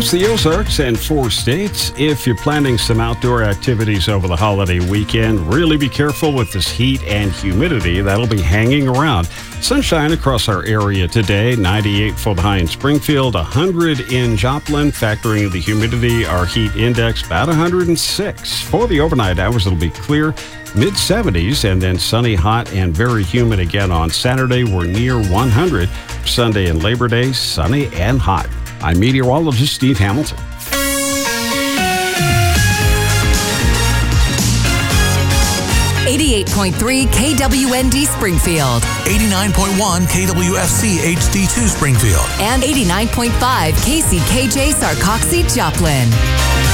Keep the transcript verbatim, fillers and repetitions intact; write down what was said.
Across the Ozarks and four states, if you're planning some outdoor activities over the holiday weekend, really be careful with this heat and humidity that'll be hanging around. Sunshine across our area today, ninety-eight for the high in Springfield, one hundred in Joplin. Factoring the humidity, our heat index about one hundred six. For the overnight hours, it'll be clear, mid seventies, and then sunny, hot, and very humid again on Saturday. We're near one hundred. Sunday and Labor Day, sunny and hot. I'm meteorologist Steve Hamilton. eighty-eight point three K W N D Springfield. eighty-nine point one K W F C H D two Springfield. And eighty-nine point five K C K J Sarcoxy Joplin.